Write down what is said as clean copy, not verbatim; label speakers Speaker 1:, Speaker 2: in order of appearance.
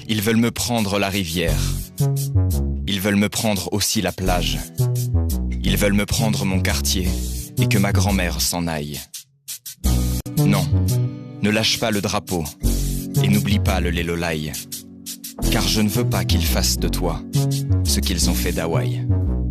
Speaker 1: Ils veulent me prendre la rivière. Ils veulent me prendre aussi la plage. Ils veulent me prendre mon quartier et que ma grand-mère s'en aille. Non, ne lâche pas le drapeau et n'oublie pas le lélolaï, car je ne veux pas qu'ils fassent de toi ce qu'ils ont fait d'Hawaï.